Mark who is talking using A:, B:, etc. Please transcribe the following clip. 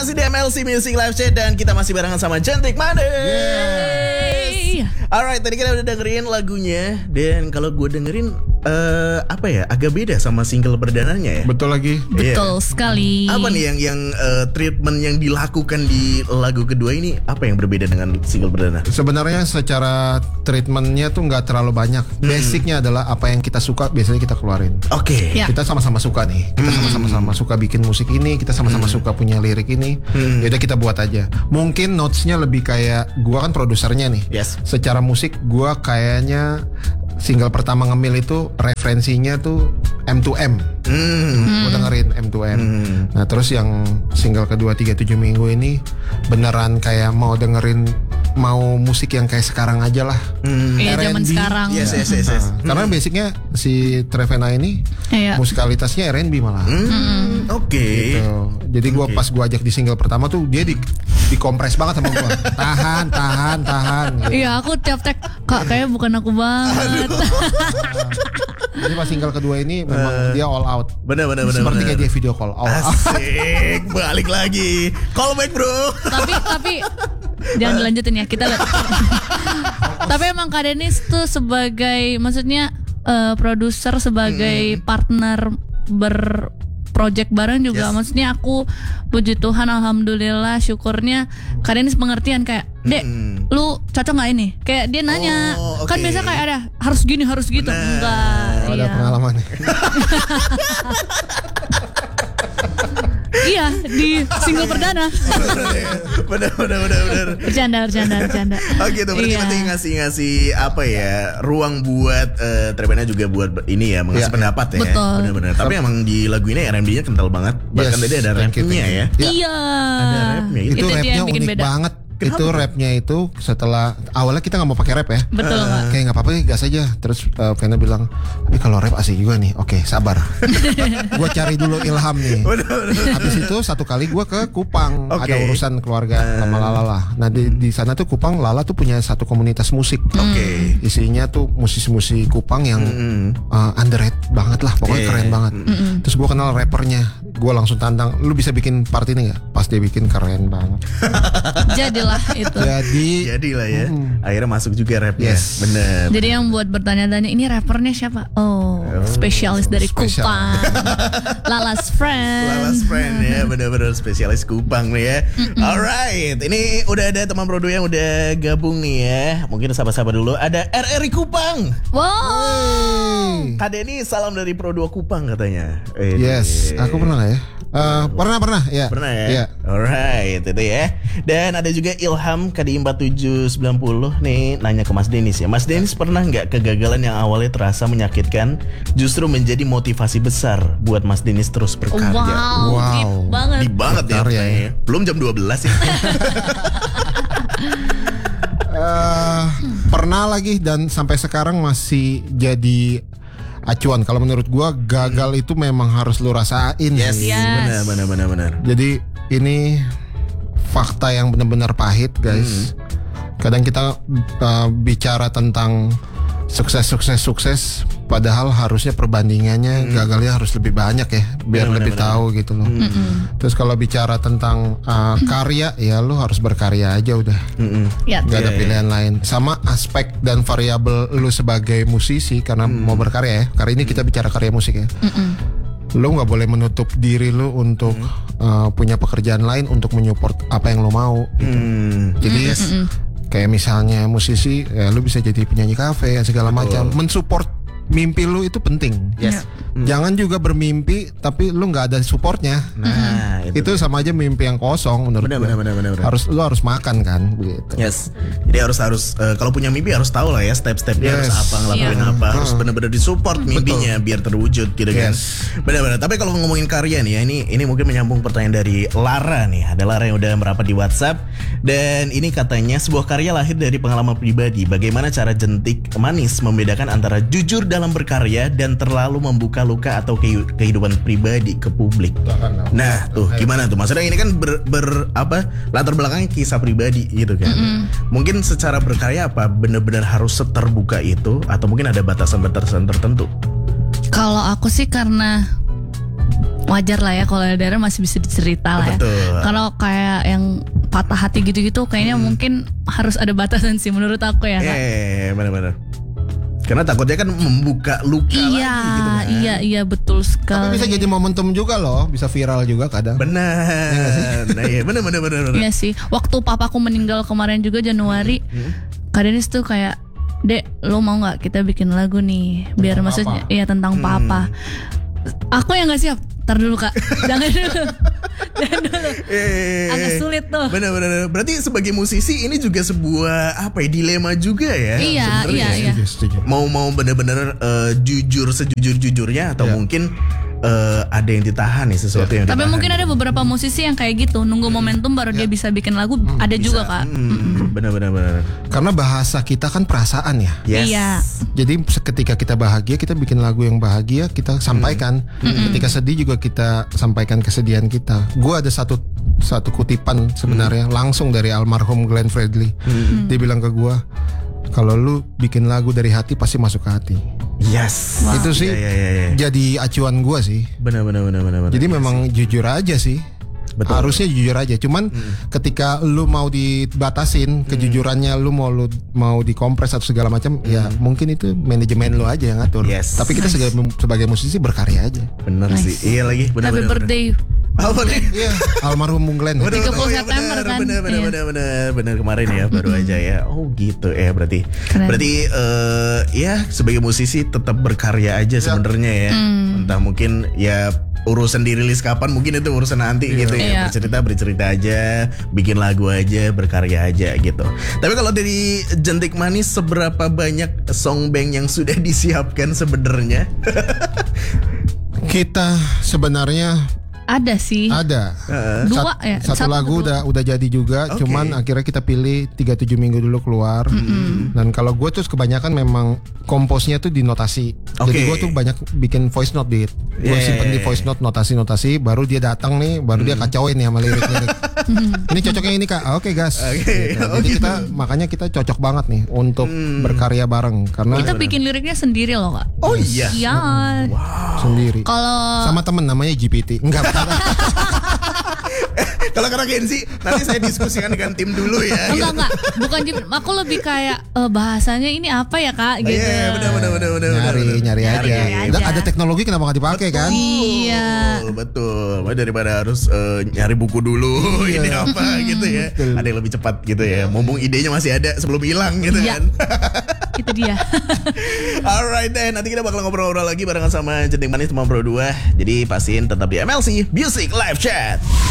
A: masih di MLC Music Live Chat dan kita masih barengan sama Cantik Manis. Alright, tadi kita udah dengerin lagunya dan kalau gue dengerin agak beda sama single perdananya ya.
B: Betul lagi.
C: Betul sekali.
A: Apa nih yang treatment yang dilakukan di lagu kedua ini apa yang berbeda dengan single perdana?
B: Sebenarnya secara treatmentnya tuh nggak terlalu banyak. Basicnya adalah apa yang kita suka biasanya kita keluarin.
A: Oke.
C: Ya.
B: Kita sama-sama suka nih. Kita sama-sama suka bikin musik ini. Kita sama-sama suka punya lirik ini. Yaudah kita buat aja. Mungkin notesnya lebih kayak gua kan produsernya nih.
A: Yes.
B: Secara musik gua kayaknya single pertama ngemil itu referensinya tuh M2M. Gua dengerin M2M. Nah terus yang single kedua 37 minggu ini beneran kayak mau dengerin mau musik yang kayak sekarang aja lah.
C: Iya, zaman sekarang.
A: Yes.
B: Karena basicnya si Trevena ini
C: Iya.
B: musikalitasnya R&B malah.
A: Oke.
B: Gitu. Jadi gue pas gue ajak di single pertama tuh dia dikompres banget sama gue. Tahan. Gitu.
C: Iya, aku tiap tag kak kayak bukan aku banget.
B: Jadi pas single kedua ini memang dia all out.
A: Bener.
B: Seperti kayak dia video call all out.
A: Asik, balik lagi. Call back bro.
C: tapi jangan dilanjutin ya, kita lihat. Tapi emang Kak Denis tuh sebagai maksudnya produser, sebagai partner project bareng juga. Maksudnya aku puji Tuhan, alhamdulillah, syukurnya Kak Denis pengertian kayak, Dek, lu cocok gak ini? Kayak dia nanya, kan biasa kayak ada harus gini, harus gitu. Enggak.
B: Ada pengalaman nih.
C: Iya, di single perdana.
A: Bener.
C: Bercanda.
A: Oke, itu berarti penting ngasih apa ya, ruang buat Trevena juga buat ini ya, mengasih pendapat ya.
C: Betul.
A: Bener. Tapi emang di lagu ini R&B-nya kental banget. Bahkan tadi ada rapnya ya.
C: Iya.
A: Ada rapnya.
B: Itu
C: dia
B: rapnya
C: yang bikin
B: unik
C: beda.
B: banget. Itu rapnya itu setelah awalnya kita nggak mau pakai rap ya.
C: Betul, Pak.
B: Kayak nggak apa-apa gas aja. Terus Vena bilang, tapi kalau rap asik juga nih. Oke, sabar. Gue cari dulu ilham nih. Habis itu satu kali gue ke Kupang.
A: Oke.
B: Ada urusan keluarga sama Lala. Nah di sana tuh Kupang, Lala tuh punya satu komunitas musik.
A: Oke.
B: Isinya tuh musisi-musisi Kupang yang underrated banget lah. Pokoknya keren banget. Terus gue kenal rappernya. Gue langsung tantang, lu bisa bikin part ini gak? Pas dia bikin keren banget.
C: Jadilah itu.
A: Jadilah ya. Akhirnya masuk juga rapnya.
B: Yes.
A: Bener.
C: Jadi yang buat bertanya-tanya, ini rappernya siapa? Spesialis dari
B: spesial.
C: Kupang. Lalas friend
A: ya. Bener-bener spesialis Kupang nih ya. Alright. Ini udah ada teman produ yang udah gabung nih ya. Mungkin sahabat-sahabat dulu. Ada RRI Kupang.
C: Wow.
A: Kak Denny, salam dari Pro2 Kupang katanya.
B: Yes, aku pernah gak ya? Pernah ya.
A: Pernah ya?
B: Iya.
A: Alright, itu ya. Dan ada juga Ilham KDI 4790 nih nanya ke Mas Denis ya. Mas Denis pernah nggak kegagalan yang awalnya terasa menyakitkan justru menjadi motivasi besar buat Mas Denis terus berkarya?
C: Wow. Deep banget.
A: Deep banget ya.
B: Berkarya ya.
A: Belum jam 12 ya.
B: Pernah lagi dan sampai sekarang masih jadi acuan. Kalau menurut gua gagal itu memang harus lu rasain.
A: Yes. Benar. Jadi
B: Ini fakta yang benar-benar pahit, guys. Kadang kita bicara tentang sukses, padahal harusnya perbandingannya gagalnya harus lebih banyak ya, biar lebih tahu gitu loh. Terus kalau bicara tentang karya, ya lu harus berkarya aja udah.
C: Ya.
B: Gak ada pilihan lain. Sama aspek dan variabel lu sebagai musisi karena mau berkarya ya. Karena ini kita bicara karya musik ya. Lu nggak boleh menutup diri lu untuk punya pekerjaan lain untuk menyupport apa yang lu mau. Gitu. Jadi kayak misalnya musisi, ya lu bisa jadi penyanyi kafe segala macam. Mensupport mimpi lu itu penting.
A: Yes.
B: Jangan juga bermimpi tapi lu nggak ada supportnya.
A: Nah,
B: itu sama aja mimpi yang kosong menurut gue.
A: Benar.
B: Lu harus makan kan begitu.
A: Yes. Jadi harus kalau punya mimpi harus tahu lah ya step-stepnya harus apa, ngelakuin apa, harus benar-benar disupport mimpinya biar terwujud gitu kan. Benar-benar. Tapi kalau ngomongin karya nih ya, ini mungkin menyambung pertanyaan dari Lara nih. Ada Lara yang udah merapat di WhatsApp dan ini katanya sebuah karya lahir dari pengalaman pribadi. Bagaimana cara Jentik Manis membedakan antara jujur dalam berkarya dan terlalu membuka luka atau kehidupan pribadi ke publik. Nah, tuh gimana tuh? Maksudnya ini kan latar belakangnya kisah pribadi gitu kan. Mungkin secara berkarya apa benar-benar harus seterbuka itu atau mungkin ada batasan-batasan tertentu?
C: Kalau aku sih karena wajar lah ya kalau LDR masih bisa dicerita lah ya.
A: Betul.
C: Kalau kayak yang patah hati gitu-gitu kayaknya mungkin harus ada batasan sih menurut aku ya Kak.
A: Benar-benar. Karena takutnya kan membuka luka lagi gitu kan.
C: Iya betul sekali.
B: Tapi bisa jadi momentum juga loh, bisa viral juga kadang.
A: Benar. Nah, iya benar.
C: Iya sih. Waktu papaku meninggal kemarin juga Januari, Kak Denis tuh kayak, "Dek, lo mau nggak kita bikin lagu nih? Biar maksudnya iya tentang papa." Aku yang nggak siap. Ntar dulu Kak, jangan dulu. Agak sulit tuh.
A: Benar. Berarti sebagai musisi ini juga sebuah dilema juga ya.
C: Iya.
B: Setuju.
A: Mau benar-benar jujur sejujur-jujurnya atau mungkin ada yang ditahan nih sesuatu yang
C: Tapi
A: ditahan.
C: mungkin ada beberapa musisi yang kayak gitu, nunggu momentum baru dia bisa bikin lagu. Ada juga Kak.
A: Benar.
B: Karena bahasa kita kan perasaan ya.
A: Yes.
C: Iya.
B: Jadi ketika kita bahagia, kita bikin lagu yang bahagia, kita sampaikan. Ketika sedih juga kita sampaikan kesedihan kita. Gue ada satu kutipan sebenarnya langsung dari almarhum Glenn Fredly. Dia bilang ke gue, kalau lu bikin lagu dari hati pasti masuk ke hati.
A: Yes.
B: Itu sih
A: Iya.
B: jadi acuan gue sih.
A: Benar.
B: Jadi memang jujur aja sih.
A: Betul.
B: Harusnya jujur aja. Cuman ketika lu mau dibatasin kejujurannya, lu mau dikompres atau segala macam, ya mungkin itu manajemen lu aja yang ngatur.
A: Yes.
B: Tapi kita sebagai musisi berkarya aja.
A: Bener
C: Nice.
A: sih. Iya lagi. Benar.
C: Happy birthday.
A: Apa nih?
B: Iya, almarhum Bung Glenn.
C: 30 September kan?
A: Bener kemarin ya baru aja ya. Oh gitu ya berarti.
C: Keren.
A: Berarti ya sebagai musisi tetap berkarya aja sebenarnya ya. Entah mungkin ya urusan dirilis kapan mungkin itu urusan nanti gitu ya.
C: Iya.
A: Bercerita aja, bikin lagu aja, berkarya aja gitu. Tapi kalau dari Jentik Manis seberapa banyak song bank yang sudah disiapkan sebenarnya?
B: Kita sebenarnya
C: Ada sih.
B: ada.
C: Dua ya?
B: Satu lagu
C: dua.
B: udah jadi juga,
A: Oke.
B: cuman akhirnya kita pilih 37 minggu dulu keluar. Dan kalau gue tuh kebanyakan memang komposnya tuh di notasi. Jadi
A: Oke.
B: gue tuh banyak bikin voice note gue simpen di voice note notasi, baru dia datang nih, baru dia kacauin nih sama lirik-lirik. Ini cocoknya ini Kak. Oke gas.
A: Oke.
B: Gitu.
A: Oh,
B: Jadi
A: gitu.
B: makanya kita cocok banget nih untuk berkarya bareng karena
C: Kita bikin liriknya sendiri loh Kak.
A: Oh iya.
C: Iya.
B: sendiri.
C: Kalau
B: Sama temen namanya GPT. Enggak.
A: Kalau karena Genzi nanti saya diskusikan dengan tim dulu ya.
C: enggak, bukan aku lebih kayak bahasanya ini apa ya Kak gitu.
A: Iya, benar.
B: Nyari aja.
C: Nyari aja.
B: Ada teknologi kenapa nggak dipakai kan?
C: Iya.
A: Betul. Daripada harus nyari buku dulu ini apa gitu ya. Ada yang lebih cepat gitu ya. Mumpung idenya masih ada sebelum hilang gitu
C: Iya.
A: kan.
C: Itu dia.
A: Alright deh, nanti kita bakal ngobrol-ngobrol lagi barengan sama Jentik Manis teman Pro 2. Jadi pastiin tetap di MLC Music Live Chat.